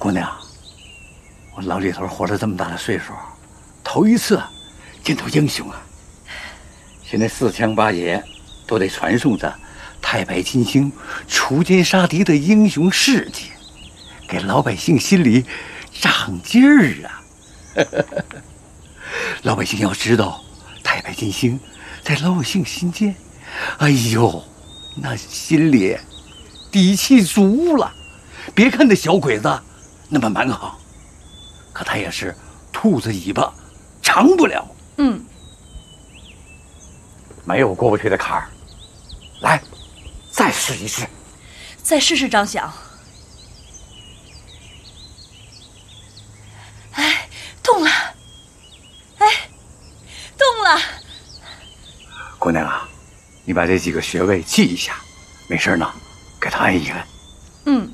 姑娘，我老李头活了这么大的岁数，头一次见到英雄啊！现在四乡八野都得传颂着太白金星除奸杀敌的英雄事迹，给老百姓心里长劲儿啊！老百姓要知道，太白金星在老百姓心间，哎呦，那心里底气足了。别看那小鬼子那么蛮横，可他也是兔子尾巴长不了。没有过不去的坎儿。来，再试一试。 再试试，张响。哎，动了！哎，动了！ 姑娘啊，你把这几个穴位记一下，没事呢，给他按一按。